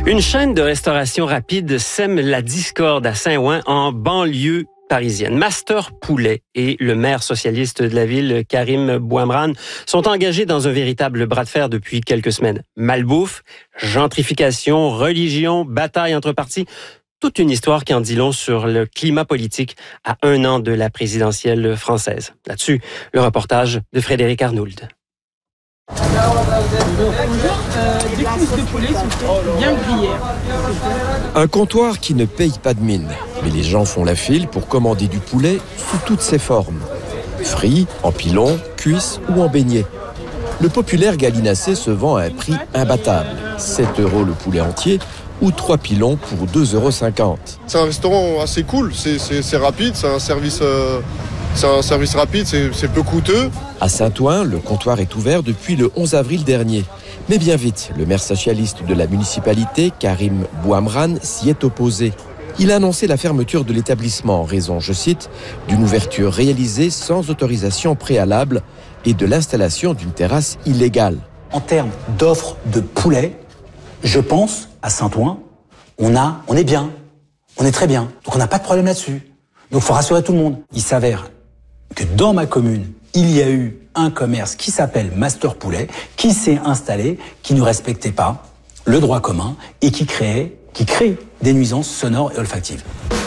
Une chaîne de restauration rapide sème la discorde à Saint-Ouen en banlieue parisienne. Master Poulet et le maire socialiste de la ville, Karim Bouamrane, sont engagés dans un véritable bras de fer depuis quelques semaines. Malbouffe, gentrification, religion, bataille entre partis. Toute une histoire qui en dit long sur le climat politique à 1 an de la présidentielle française. Là-dessus, le reportage de Frédéric Arnould. Des cuisses de poulet bien grillères. Un comptoir qui ne paye pas de mine. Mais les gens font la file pour commander du poulet sous toutes ses formes. Frit, en pilon, cuisse ou en beignet. Le populaire gallinacé se vend à un prix imbattable. 7 € le poulet entier ou 3 pilons pour 2,50 €. C'est un restaurant assez cool, c'est rapide, c'est un service rapide, c'est peu coûteux. À Saint-Ouen, le comptoir est ouvert depuis le 11 avril dernier. Mais bien vite, le maire socialiste de la municipalité, Karim Bouamrane, s'y est opposé. Il a annoncé la fermeture de l'établissement en raison, je cite, d'une ouverture réalisée sans autorisation préalable et de l'installation d'une terrasse illégale. En termes d'offres de poulet, je pense, à Saint-Ouen, on est bien. On est très bien. Donc on n'a pas de problème là-dessus. Donc il faut rassurer tout le monde. Il s'avère que dans ma commune, il y a eu un commerce qui s'appelle Master Poulet, qui s'est installé, qui ne respectait pas le droit commun et qui crée des nuisances sonores et olfactives.